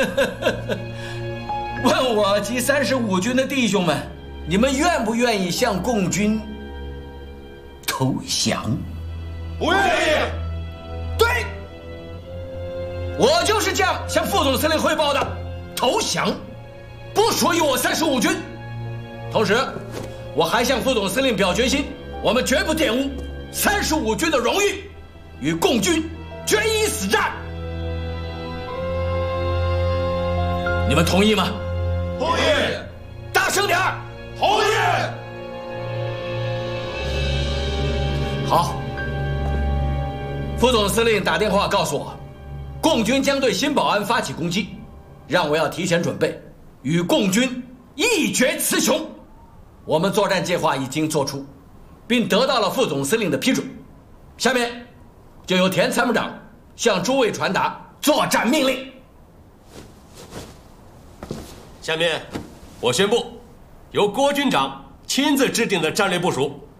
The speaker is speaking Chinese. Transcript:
问我及35军的弟兄们，你们愿不愿意向共军投降？ 不愿意。 对，我就是这样向副总司令汇报的，投降不属于我35军。同时，我还向副总司令表决心，我们绝不玷污35军的荣誉，与共军决一死战。你们同意吗？ 同意。 大声点儿！ 同意。 好。副总司令打电话告诉我，共军将对新保安发起攻击，让我要提前准备，与共军一决雌雄。我们作战计划已经做出，并得到了副总司令的批准。下面就由田参谋长向诸位传达作战命令。 下面，我宣布，由郭军长亲自制定的战略部署，